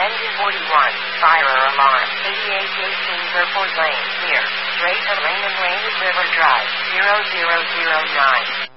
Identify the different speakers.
Speaker 1: Engine 41, fire alarm, 8818 Airport Lane, near, Drayton Lane and Raymond River Drive, 0009.